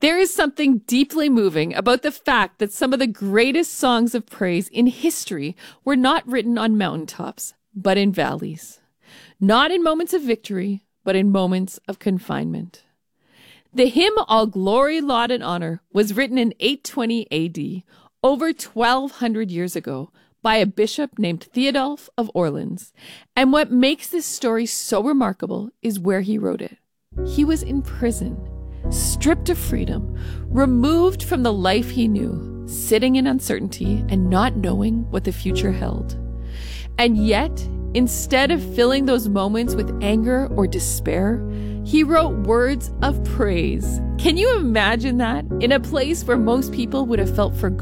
There is something deeply moving about the fact that some of the greatest songs of praise in history were not written on mountaintops, but in valleys. Not in moments of victory, but in moments of confinement. The hymn All Glory, Laud, and Honor was written in 820 AD, over 1,200 years ago, by a bishop named Theodulf of Orleans. And what makes this story so remarkable is where he wrote it. He was in prison, stripped of freedom, removed from the life he knew, sitting in uncertainty and not knowing what the future held. And yet, instead of filling those moments with anger or despair, he wrote words of praise. Can you imagine that? In a place where most people would have felt forgotten